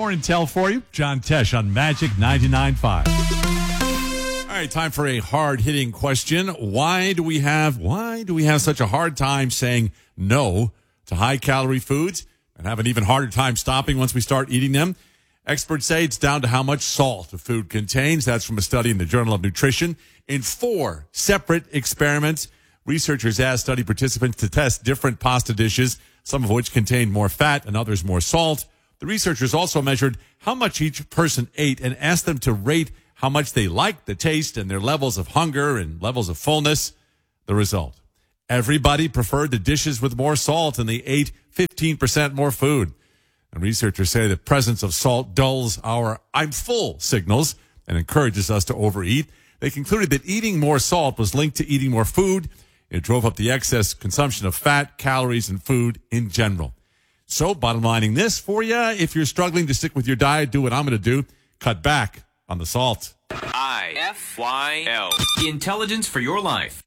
more intel for you. John Tesh on Magic 99.5. All right, time for a hard-hitting question. Why do we have such a hard time saying no to high-calorie foods and have an even harder time stopping once we start eating them? Experts say it's down to how much salt a food contains. That's from a study in the Journal of Nutrition. In 4 separate experiments, researchers asked study participants to test different pasta dishes, some of which contained more fat and others more salt. The researchers also measured how much each person ate and asked them to rate how much they liked the taste and their levels of hunger and levels of fullness. The result: everybody preferred the dishes with more salt, and they ate 15% more food. And researchers say the presence of salt dulls our "I'm full" signals and encourages us to overeat. They concluded that eating more salt was linked to eating more food. It drove up the excess consumption of fat, calories, and food in general. So, bottom lining this for you, if you're struggling to stick with your diet, do what I'm going to do. Cut back on the salt. IFYL. Intelligence for your life.